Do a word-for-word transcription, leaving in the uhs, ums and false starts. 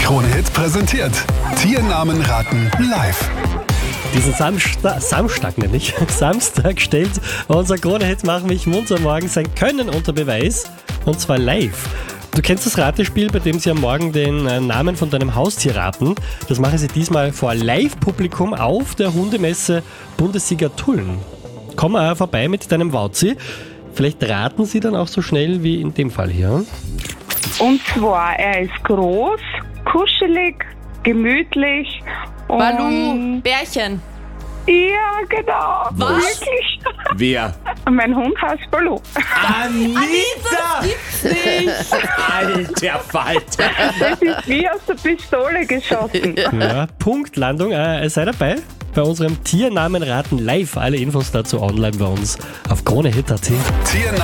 Krone Hit präsentiert Tiernamen raten live. Diesen Samstag, Samstag nämlich, Samstag stellt unser Krone-Hit Mach mich munter morgen sein Können unter Beweis, und zwar live. Du kennst das Ratespiel, bei dem sie am Morgen den Namen von deinem Haustier raten. Das machen sie diesmal vor Live-Publikum auf der Hundemesse Bundessieger Tulln. Komm auch vorbei mit deinem Wauzi. Vielleicht raten sie dann auch so schnell wie in dem Fall hier. Und zwar, er ist groß, kuschelig, gemütlich und... Balu, Bärchen. Ja, genau. Was? Wirklich. Wer? Mein Hund heißt Balu. Anita! Gibt's nicht. Alter Falter! Das ist wie aus der Pistole geschossen. Ja, Punktlandung. Äh, sei dabei bei unserem Tiernamen raten live. Alle Infos dazu online bei uns auf Krone Hit punkt at. Tiernamen